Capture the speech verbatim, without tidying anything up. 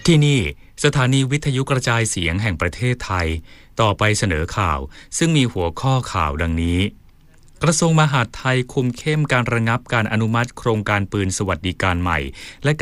ที่นี่สถานีวิทยุกระจายเสียงแห่งประเทศไทยต่อไปเสนอข่าวซึ่งมีหัวข้อข่าวดังนี้กระทรวงมหาดไทยคุมเข้มการระงับการอนุมัติโครงการปืนสวัสดิการใหม่และ